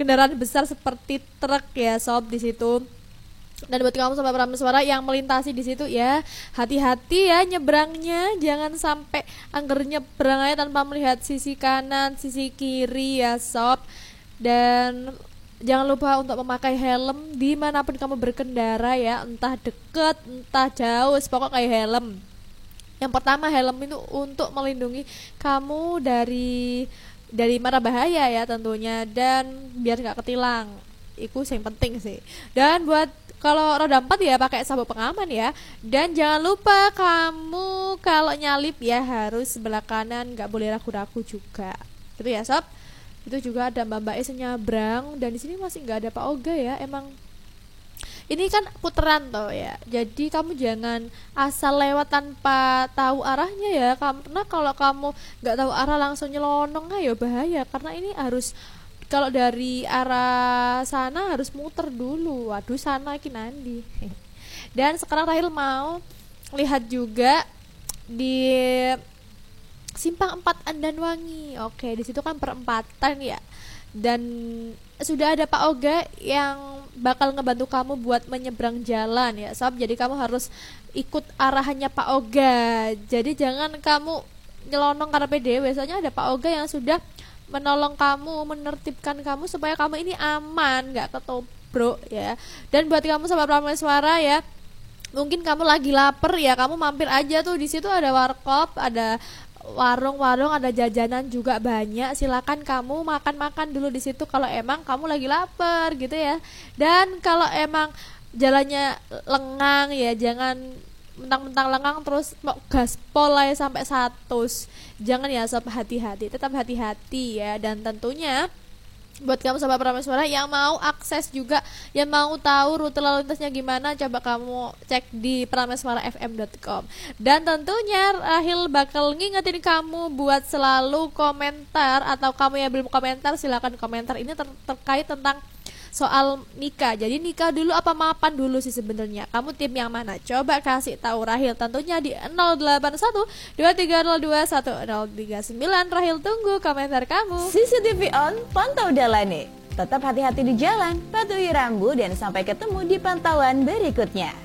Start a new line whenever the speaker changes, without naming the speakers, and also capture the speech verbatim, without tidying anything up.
kendaraan besar seperti truk ya sob di situ. Dan buat kamu sobat Prameswara yang melintasi di situ ya, hati-hati ya nyebrangnya, jangan sampai angger nyebrang aja tanpa melihat sisi kanan, sisi kiri ya sob. Dan jangan lupa untuk memakai helm dimanapun kamu berkendara ya, entah deket, entah jauh, pokoknya kayak helm. Yang pertama helm itu untuk melindungi kamu dari dari mara bahaya ya tentunya, dan biar nggak ketilang. Itu yang penting sih. Dan buat kalau roda empat ya pakai sabuk pengaman ya. Dan jangan lupa kamu kalau nyalip ya harus sebelah kanan, nggak boleh ragu-ragu juga. Gitu ya sob. Itu juga ada mbak-mbak es nyabrang, dan di sini masih nggak ada Pak Oga ya. Emang ini kan puteran toh ya. Jadi kamu jangan asal lewat tanpa tahu arahnya ya. Karena kalau kamu nggak tahu arah langsung nyelonong ayo bahaya. Karena ini harus, kalau dari arah sana harus muter dulu. Waduh sana iki nandi. Dan sekarang Rahil mau lihat juga di Simpang empat Andanwangi. Oke, di situ kan perempatan ya. Dan sudah ada Pak Oga yang bakal ngebantu kamu buat menyeberang jalan ya sob. Jadi kamu harus ikut arahannya Pak Oga. Jadi jangan kamu nyelonong karena P D W. Biasanya ada Pak Oga yang sudah menolong kamu, menertibkan kamu supaya kamu ini aman, nggak ketobrak ya. Dan buat kamu sobat Prameswara ya, mungkin kamu lagi lapar ya, kamu mampir aja tuh, di situ ada warkop, ada warung-warung, ada jajanan juga banyak. Silakan kamu makan-makan dulu di situ kalau emang kamu lagi lapar gitu ya. Dan kalau emang jalannya lengang ya, jangan mentang-mentang lengang terus mau gaspol aja sampai seratus. Jangan ya sob, hati-hati, tetap hati-hati ya. Dan tentunya buat kamu sobat Prameswara yang mau akses juga, yang mau tahu rute lalu lintasnya gimana, coba kamu cek di prameswara f m dot com. Dan tentunya Rahil bakal ngingetin kamu buat selalu komentar, atau kamu yang belum komentar silakan komentar. Ini ter- terkait tentang soal nikah. Jadi nikah dulu apa mapan dulu sih sebenarnya? Kamu tim yang mana? Coba kasih tahu Rahil tentunya di nol delapan satu dua tiga nol dua satu nol tiga sembilan. Rahil tunggu komentar kamu.
C C T V on, pantau jalani. Tetap hati-hati di jalan, patuhi rambu, dan sampai ketemu di pantauan berikutnya.